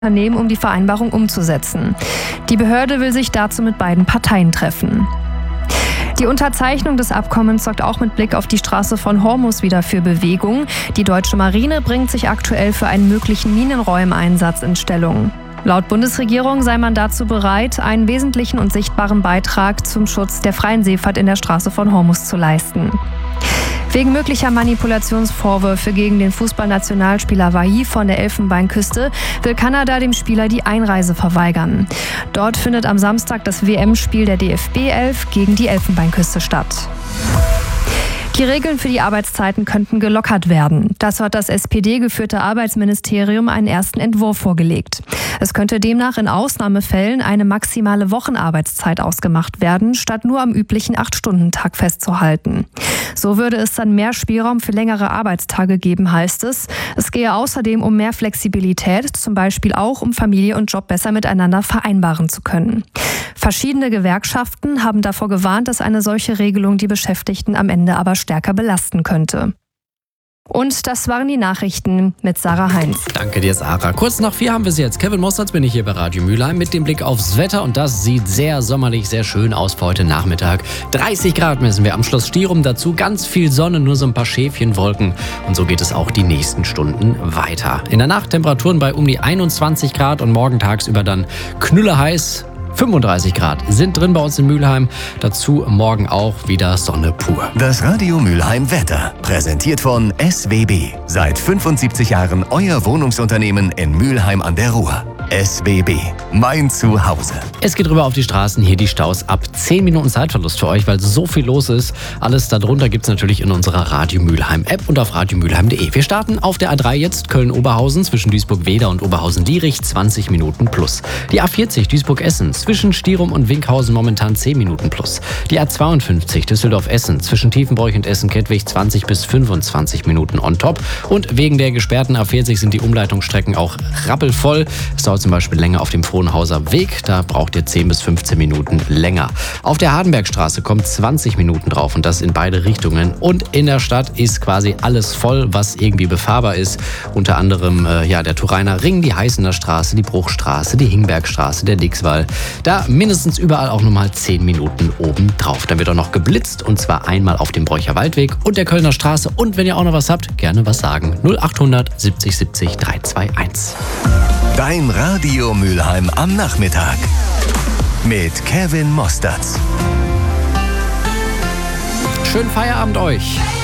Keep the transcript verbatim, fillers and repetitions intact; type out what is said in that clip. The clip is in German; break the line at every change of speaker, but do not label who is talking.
Unternehmen, um die Vereinbarung umzusetzen. Die Behörde will sich dazu mit beiden Parteien treffen. Die Unterzeichnung des Abkommens sorgt auch mit Blick auf die Straße von Hormuz wieder für Bewegung. Die deutsche Marine bringt sich aktuell für einen möglichen Minenräumeinsatz in Stellung. Laut Bundesregierung sei man dazu bereit, einen wesentlichen und sichtbaren Beitrag zum Schutz der freien Seefahrt in der Straße von Hormuz zu leisten. Wegen möglicher Manipulationsvorwürfe gegen den Fußballnationalspieler Wahi von der Elfenbeinküste will Kanada dem Spieler die Einreise verweigern. Dort findet am Samstag das W M-Spiel der D F B elf gegen die Elfenbeinküste statt. Die Regeln für die Arbeitszeiten könnten gelockert werden. Dazu hat das S P D-geführte Arbeitsministerium einen ersten Entwurf vorgelegt. Es könnte demnach in Ausnahmefällen eine maximale Wochenarbeitszeit ausgemacht werden, statt nur am üblichen acht-Stunden-Tag festzuhalten. So würde es dann mehr Spielraum für längere Arbeitstage geben, heißt es. Es gehe außerdem um mehr Flexibilität, zum Beispiel auch um Familie und Job besser miteinander vereinbaren zu können. Verschiedene Gewerkschaften haben davor gewarnt, dass eine solche Regelung die Beschäftigten am Ende aber stärker belasten könnte. Und das waren die Nachrichten mit Sarah Heinz.
Danke dir, Sarah. Kurz nach vier haben wir sie jetzt. Kevin Mossertz bin ich hier bei Radio Mülheim mit dem Blick aufs Wetter. Und das sieht sehr sommerlich, sehr schön aus für heute Nachmittag. dreißig Grad messen wir am Schloss Stirum. Dazu ganz viel Sonne, nur so ein paar Schäfchenwolken. Und so geht es auch die nächsten Stunden weiter. In der Nacht Temperaturen bei um die einundzwanzig Grad und morgen tagsüber dann knülleheiß. fünfunddreißig Grad sind drin bei uns in Mülheim. Dazu morgen auch wieder Sonne pur.
Das Radio Mülheim Wetter. Präsentiert von S W B. Seit fünfundsiebzig Jahren euer Wohnungsunternehmen in Mülheim an der Ruhr. S W B. Mein Zuhause.
Es geht rüber auf die Straßen. Hier die Staus ab zehn Minuten Zeitverlust für euch, weil so viel los ist. Alles darunter gibt es natürlich in unserer Radio Mülheim App und auf radiomülheim punkt de. Wir starten auf der A drei jetzt Köln-Oberhausen zwischen Duisburg-Weder und Oberhausen-Dierich zwanzig Minuten plus. Die A vierzig Duisburg-Essen zwischen Stierum und Winkhausen momentan zehn Minuten plus. Die A zweiundfünfzig Düsseldorf-Essen zwischen Tiefenbroich und Essen-Kettwig zwanzig bis fünfundzwanzig Minuten on top. Und wegen der gesperrten A vierzig sind die Umleitungsstrecken auch rappelvoll. Es dauert zum Beispiel länger auf dem Frohnhauser Weg. Da braucht ihr zehn bis fünfzehn Minuten länger. Auf der Hardenbergstraße kommt zwanzig Minuten drauf und das in beide Richtungen. Und in der Stadt ist quasi alles voll, was irgendwie befahrbar ist. Unter anderem äh, ja, der Turiner Ring, die Heißener Straße, die Bruchstraße, die Hingbergstraße, der Dixwall. Da mindestens überall auch nochmal zehn Minuten oben drauf. Dann wird auch noch geblitzt und zwar einmal auf dem Bräucher Waldweg und der Kölner Straße. Und wenn ihr auch noch was habt, gerne was sagen. null achthundert siebzig siebzig dreihunderteinundzwanzig.
Dein Radio Mülheim am Nachmittag. Mit Kevin Mossertz.
Schönen Feierabend euch.